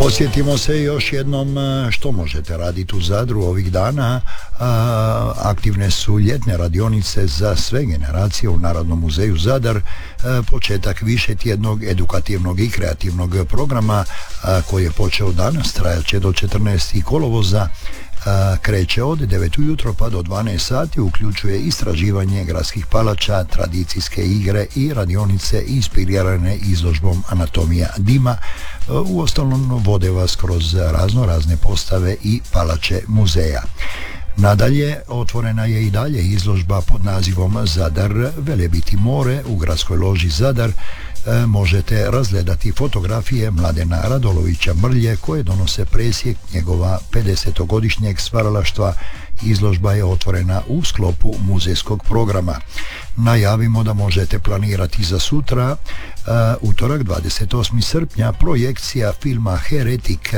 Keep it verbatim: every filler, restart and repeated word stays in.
Podsjetimo se još jednom što možete raditi u Zadru ovih dana. Aktivne su ljetne radionice za sve generacije u Narodnom muzeju Zadar. Početak višetjednog edukativnog i kreativnog programa koji je počeo danas, trajat će do četrnaestog kolovoza. Kreće od devet ujutro pa do dvanaest sati, uključuje istraživanje gradskih palača, tradicijske igre i radionice inspirirane izložbom Anatomija dima. Uostalom vode vas kroz razno razne postave i palače muzeja. Nadalje, otvorena je i dalje izložba pod nazivom Zadar Velebiti more u gradskoj loži Zadar. E, možete razgledati fotografije Mladena Radolovića Mrlje koje donose presjek njegova pedesetogodišnjeg stvaralaštva. Izložba je otvorena u sklopu muzejskog programa. Najavimo da možete planirati za sutra, e, utorak dvadeset osmog srpnja, projekcija filma Heretik